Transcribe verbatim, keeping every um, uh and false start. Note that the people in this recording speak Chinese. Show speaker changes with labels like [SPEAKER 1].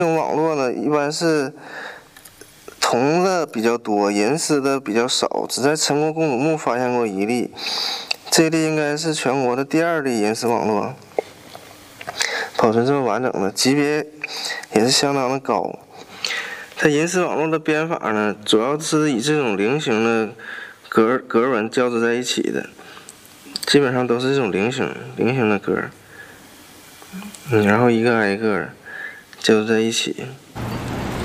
[SPEAKER 1] 这种网络呢，一般是铜的比较多，银丝的比较少，只在成功公主墓发现过一例，这例应该是全国的第二例银丝网络，保存这么完整的，级别也是相当的高。它银丝网络的编法呢，主要是以这种菱形的格格纹交织在一起的，基本上都是这种菱形菱形的格，嗯，然后一个挨一个交织在一起。